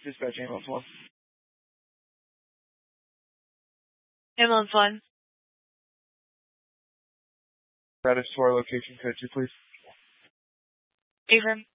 Dispatch ambulance 1. Ambulance 1. Status to our location, code 2, please. Affirm.